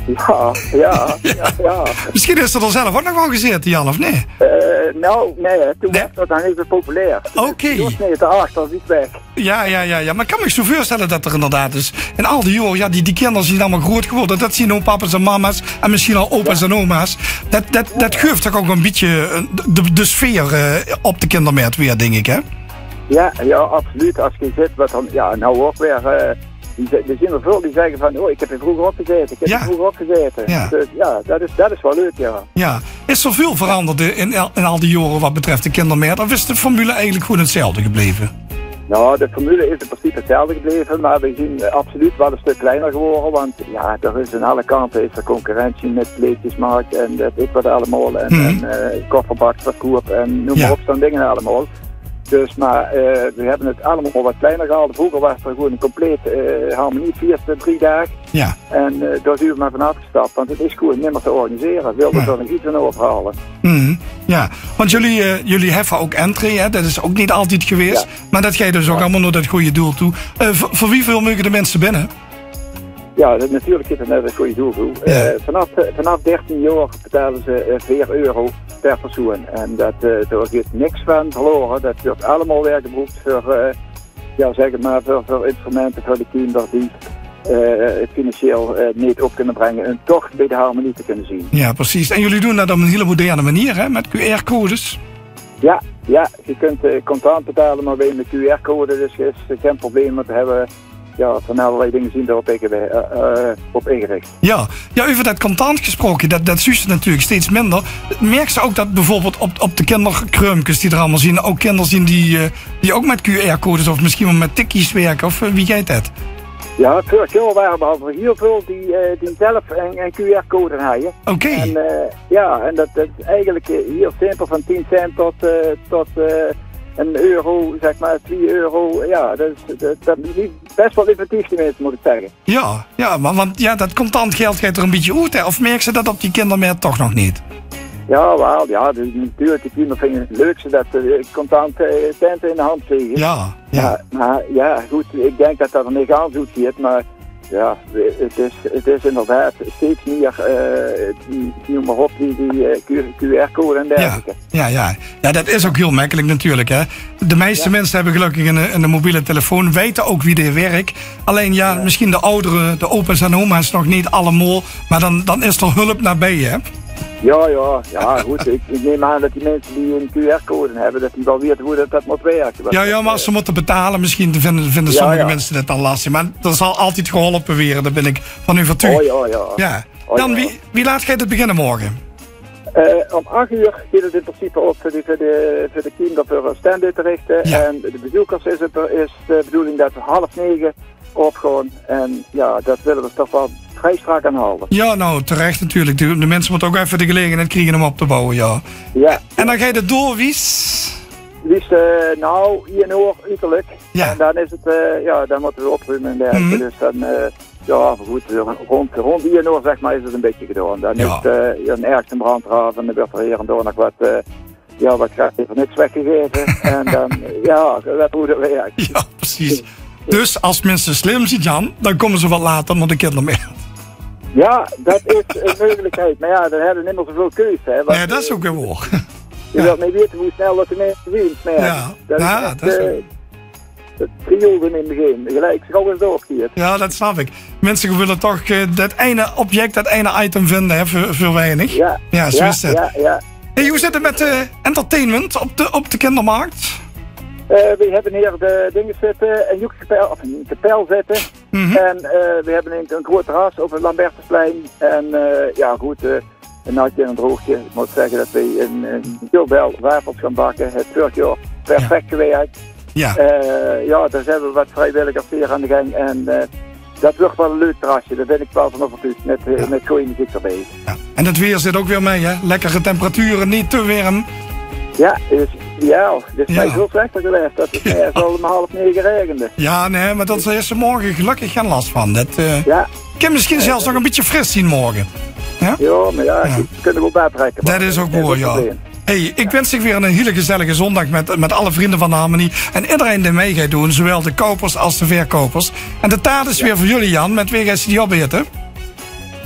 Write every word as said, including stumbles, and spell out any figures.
Ja, ja, ja, ja. Misschien is er er zelf ook nog wel gezeten, Jan, of nee? Uh, nou, nee, toen nee. was dat dan even populair. Oké. Okay. Toen was het erachter, niet weg. Ja, ja, ja, ja. Maar ik kan me zo voorstellen dat er inderdaad is. En al die jaren, ja, die, die kinderen zijn allemaal groot geworden. Dat zien ook papa's en mama's. En misschien al opa's ja. en oma's. Dat, dat, dat geeft toch ook een beetje de, de sfeer uh, op de kindermarkt weer, denk ik, hè? Ja, ja, absoluut. Als je zit, wat dan, ja, nou ook weer... Uh, Die, er zijn er veel die zeggen van, oh, ik heb er vroeger op gezeten, ik heb ja. er vroeger op gezeten. Ja, dus, ja dat, is, dat is wel leuk, ja. Ja. Is er veel veranderd in, in al die jaren wat betreft de kindermarkt? Of is de formule eigenlijk gewoon hetzelfde gebleven? Nou, de formule is in principe hetzelfde gebleven, maar we zien uh, absoluut wel een stuk kleiner geworden. Want ja, er is aan alle kanten is er concurrentie met kleedjesmarkt en dat ik wat allemaal. En, hmm. en uh, kofferbakverkoop en noem maar ja. op, zo'n dingen allemaal. Dus, maar uh, we hebben het allemaal wat kleiner gehaald. Vroeger was er gewoon een compleet uh, harmoniefeest drie dagen. Ja. En uh, daar zijn we maar van afgestapt. Want het is gewoon niet meer te organiseren. We wilden ja. er nog iets aan overhalen. Mm, ja, want jullie, uh, jullie heffen ook entry, hè? Dat is ook niet altijd geweest. Ja. Maar dat ga je dus ook ja. allemaal naar dat goede doel toe. Uh, voor, voor wie veel mogen de mensen binnen? Ja, dat, natuurlijk is het net een goede doel toe. Ja. Uh, vanaf, vanaf dertien jaar betalen ze uh, vier euro per persoon. En dat, uh, daar gaat niks van verloren. Dat wordt allemaal weer gebruikt voor, uh, ja, zeg het maar, voor, voor instrumenten voor de kinderen die uh, het financieel uh, niet op kunnen brengen en toch bij de harmonie te kunnen zien. Ja, precies. En jullie doen dat op een hele moderne manier, hè? Met Q R-codes. Ja, ja, je kunt uh, contant betalen, maar bij een Q R-code, dus is geen probleem met hebben. Ja, van allerlei dingen zien daarop uh, uh, op ingericht. Ja, ja, over dat contant gesproken, dat, dat zuist natuurlijk steeds minder. Merk ze ook dat bijvoorbeeld op, op de kinderkruimkes die er allemaal zien, ook kinderen zien die, uh, die ook met Q R-codes of misschien wel met tikkies werken, of uh, wie gaat dat? Ja, vorig jaar waren er heel veel die, uh, die zelf een, een Q R-code hadden. Oké. Okay. En uh, ja, en dat, dat is eigenlijk uh, heel simpel van tien cent tot, uh, tot uh, een euro, zeg maar, twee euro. Ja, dat is, dat, dat is best wel effectief, die mensen, moet ik zeggen. Ja, ja, maar want ja, dat contant geld gaat er een beetje uit, hè? Of merk ze dat op die kindermarkt toch nog niet? Ja, wel, ja, dus natuurlijk, de kinderen vinden het leukste dat ze contant uh, centen in de hand krijgen. Ja, ja. Maar, maar ja, goed, ik denk dat dat er niet aan zoet zit, maar ja, het is, het is inderdaad steeds meer, uh, die, noem maar op, die, die uh, Q R-code en dergelijke. Ja, ja, ja. Ja, dat is ook heel makkelijk natuurlijk, hè. De meeste ja. mensen hebben gelukkig een, een mobiele telefoon, weten ook wie er werkt. Alleen ja, ja, misschien de ouderen, de opa's en oma's nog niet allemaal, maar dan, dan is er hulp nabij, hè. Ja, ja, ja, goed. Ik, ik neem aan dat die mensen die een Q R-code hebben, dat die wel weten hoe dat, dat moet werken. Ja, ja, maar als ze moeten betalen, misschien vinden, vinden ja, sommige ja. mensen dat dan lastig. Maar er zal altijd geholpen worden, daar ben ik van overtuigd. Oh ja, ja. ja. Oh, Dan, ja. wie, wie laat jij het beginnen morgen? Uh, om acht uur gaat het in principe op voor de, voor de, voor de kinderen voor een stand uit te richten. Ja. En de bezoekers is het is de bedoeling dat we half negen opgaan. En ja, dat willen we toch wel vrij strak aan houden. Ja, nou, terecht natuurlijk. De, de mensen moeten ook even de gelegenheid krijgen om op te bouwen, ja. Ja. En dan ga je het door, wies? Liefst, uh, nou, één uur uiterlijk. Ja. En dan is het, uh, ja, dan moeten we opruimen en dergelijke. Mm-hmm. Dus dan, uh, ja, goed, rond, rond één uur, zeg maar, is het een beetje gedaan. Dan ja. is het uh, een ergste brand eraf en dan wordt er hier en daar nog wat, uh, ja, wat krijg je voor niks weggegeven. En dan, ja, dat hoe dat werkt. Ja, precies. Dus als mensen slim zijn, Jan, dan komen ze wat later naar de kindermarkt. Ja, dat is een mogelijkheid. Maar ja, dan hebben we niet meer zoveel keuze. Hè, want, nee, dat is ook weer waar. Je ja. wilt niet weten hoe snel dat de mensen zien. Maar ja, dat ja, is echt, dat is uh, het krioelde in het begin. Gelijk, zich alles doorgekeerd. Ja, dat snap ik. Mensen willen toch uh, dat ene object, dat ene item vinden, hè, voor, voor weinig. Ja, ja, zo ja, is het. Ja, ja. Hey, hoe zit het met uh, entertainment op de, op de kindermarkt? Uh, we hebben hier de dingen zitten, een joekskapel, of een kapel zitten. Mm-hmm. En uh, we hebben een, een groot terras over het Lambertusplein. En uh, ja, goed, uh, een natje en een droogje. Ik moet zeggen dat we een, een heel veel wafels gaan bakken. Het vorig jaar perfect ja. gewerkt. Ja. Uh, ja, daar hebben we wat vrijwilligers hier aan de gang. En uh, dat wordt wel een leuk terrasje, daar ben ik wel van overtuigd. Met, uh, ja. met goede muziek erbij. Ja. En het weer zit ook weer mee, hè? Lekkere temperaturen, niet te warm. Ja, is ideaal. Dit is ja. mij veel slechter geweest. Dat is mij al om half negen regende. Ja, nee, maar dat is er morgen gelukkig geen last van. Dat, uh, ja. Ik heb misschien zelfs nog een beetje fris zien morgen. Ja, ja maar ja, ja. kunnen we ook bijtrekken. Dat is ook mooi, ja. Hey, ik ja. wens je weer een hele gezellige zondag met, met alle vrienden van de Harmonie. En iedereen die mee gaat doen, zowel de kopers als de verkopers. En de taart is ja. weer voor jullie, Jan, met wie gaat je die opeten?